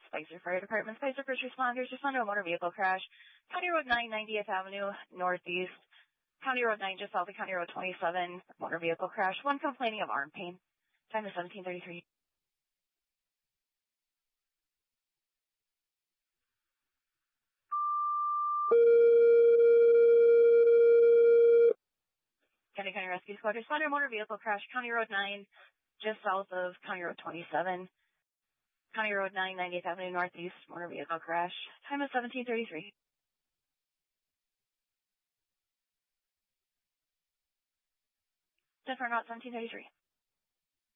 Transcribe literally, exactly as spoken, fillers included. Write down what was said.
Spicer Fire Department. Spicer first responders respond to a motor vehicle crash. County Road nine, ninetieth Avenue Northeast. County Road nine just south of County Road twenty-seven. Motor vehicle crash. One complaining of arm pain. Time is seventeen thirty-three. County County Rescue Squad responder, motor vehicle crash, County Road nine, just south of County Road twenty-seven. County Road nine, ninetieth Avenue Northeast, motor vehicle crash. Time is seventeen thirty-three. Ten for not seventeen thirty-three.